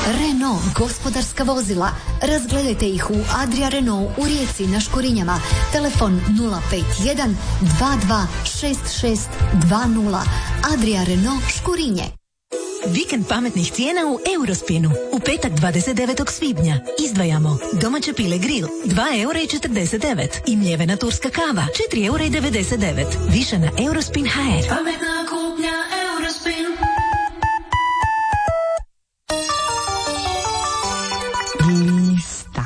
Renault gospodarska vozila. Razgledajte ih u Adria Renault u Rijeci na Škurinjama. Telefon 051 22 66 20. Adria Renault Škurinje. Vikend pametnih cijena u Eurospinu. U petak 29. svibnja izdvajamo domaće pile grill 2,49 € i mljevena turska kava 4,99 €. Više na Eurospin.hr. Pametna kupnja Eurospin. Lista.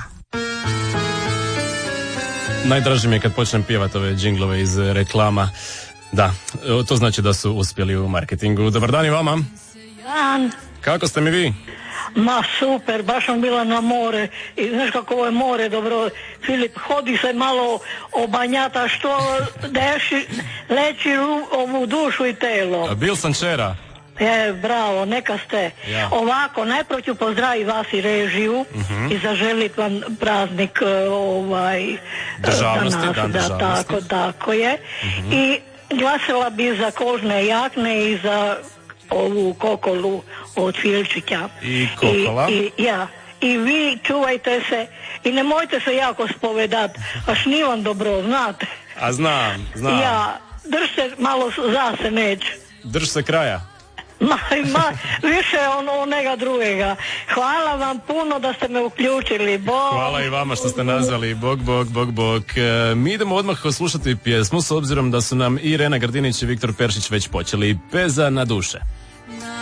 Najdraže mi je kad počnem pjevati ove džinglove iz reklama. Da, to znači da su uspjeli u marketingu. Dobar dan i vama. Dan. Kako ste mi vi? Ma super, baš sam bila na more i znaš kako ovo je more dobro. Filip, hodi se malo obanjata što leći ovu dušu i telo. Bil sam čera. Bravo, neka ste. Ja. Ovako, najprvo ću pozdraviti vas i režiju i zaželiti vam praznik Državnosti, za nas, dan državnosti. tako je. I glasila bi za kožne jakne i za ovu kokolu od Filčića. I kokola. I vi čuvajte se i nemojte se jako spovedati, až nije vam dobro, znate. A znam. Ja, držite malo za se neće. Drž se kraja. Više onega drugega. Hvala vam puno da ste me uključili. Bog. Hvala i vama što ste nazvali. Bog. Mi idemo odmah slušati pjesmu s obzirom da su nam i Rena Grdinić i Viktor Peršić već počeli. Peza na duše.